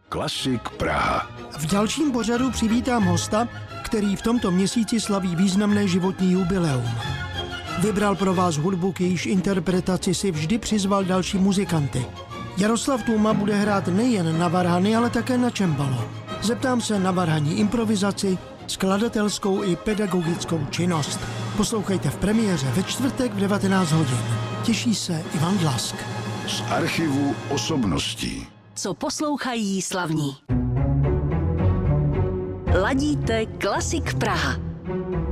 Klasik Praha. V dalším pořadu přivítám hosta, který v tomto měsíci slaví významné životní jubileum. Vybral pro vás hudbu, k jejíž interpretaci si vždy přizval další muzikanty. Jaroslav Tůma bude hrát nejen na varhany, ale také na cembalo. Zeptám se na varhanní improvizaci, skladatelskou i pedagogickou činnost. Poslouchejte v premiéře ve čtvrtek v 19 hodin. Těší se Ivan Dlask. Z archivu osobností. Co poslouchají slavní. Ladíte Klasik Praha.